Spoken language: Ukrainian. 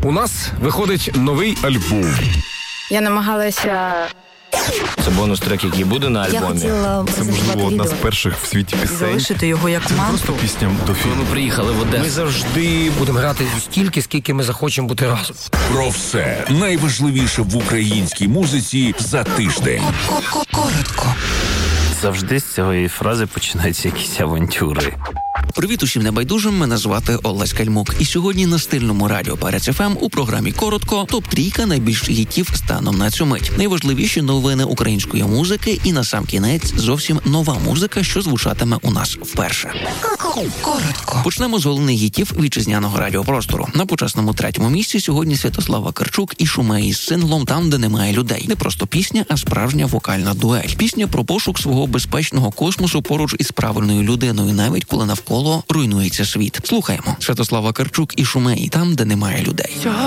У нас виходить новий альбом. Я намагалася... Це бонус-трек, який буде на альбомі. Це, можливо, одна з перших в світі пісень. Залишити його як Це манту. просто пісня до фільму. Ми приїхали в Одесу. Ми завжди будемо грати стільки, скільки ми захочемо бути разом. Про все найважливіше в українській музиці за тиждень. Коротко. Завжди з цієї фрази починаються якісь авантюри. Привіт усім небайдужим, мене звати Олесь Кальмук. І сьогодні на стильному радіо Перець ФМ у програмі «Коротко» топ-трійка найбільших хітів станом на цю мить. Найважливіші новини української музики і насамкінець зовсім нова музика, що звучатиме у нас вперше. Коротко. Почнемо з головних гітів вітчизняного радіопростору. На почесному 3-му місці сьогодні Святослава Карчук і Шумей з синглом «Там, де немає людей». Не просто пісня, а справжня вокальна дуель. Пісня про пошук свого безпечного космосу поруч із правильною людиною, навіть коли навколо руйнується світ. Слухаємо. Святослава Карчук і Шумей «Там, де немає людей».